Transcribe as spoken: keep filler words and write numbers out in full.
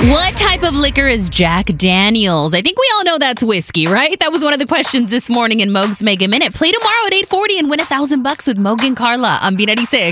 What type of liquor is Jack Daniels? I think we all know that's whiskey, right? That was one of the questions this morning in Mo's Mega Minute. Play tomorrow at eight forty and win a thousand bucks with Mogan Carla on B ninety-six.